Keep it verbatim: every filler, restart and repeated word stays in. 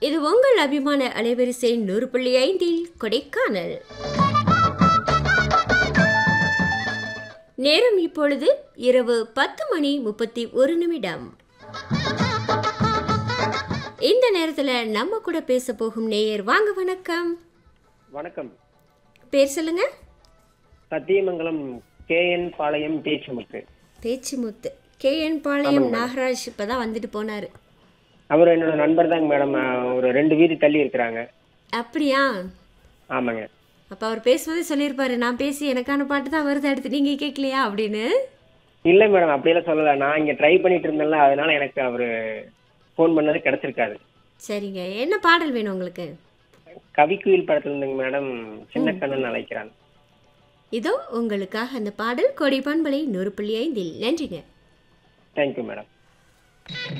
இது உங்கள் அபிமான அலைவரிசை நூறு புள்ளி ஐந்தில் கொடைக்கானல். நேரம் இப்பொழுது இரவு பத்து மணி முப்பத்தி ஒரு நிமிடம். இந்த நேரத்தில் நம்ம கூட பேச போகும் நேயர் வாங்க. வணக்கம். வணக்கம். பேர் சொல்லுங்க. சத்தியமங்கலம் கே என் பாளையம் பேச்சுமுத்து. பேச்சுமுத்து கே என் பாளையம் நாகராஜ் இப்பதான் வந்துட்டு போனாரு. அவர் என்னோட நண்பர் தாங்க மேடம். ஒரு ரெண்டு வீடு தள்ளி இருக்கிறாங்க. அப்படியா? ஆமாங்க. அப்ப அவர் பேசும்போதே சொல்லியிருப்பாரு, நான் பேசி எனக்கான பாட்டு தான் வருது, அடுத்து நீங்க கேட்கலையா அப்படின்னு. இல்லை மேடம், அப்படியெல்லாம் சொல்லலை. நான் இங்கே ட்ரை பண்ணிட்டு இருந்தேன்ல, அதனால எனக்கு அவர் ஃபோன் பண்ணது கிடைச்சிருக்காது. சரிங்க, என்ன பாடல் வேணும் உங்களுக்கு? கவிக்குயில் படத்துல இருந்துங்க மேடம், சின்ன கண்ணன் அழைக்கிறான். இதோ உங்களுக்காக அந்த பாடல். கோடி பண்பலை நூறு புள்ளி ஐந்தில். நன்றிங்க. Thank you madam.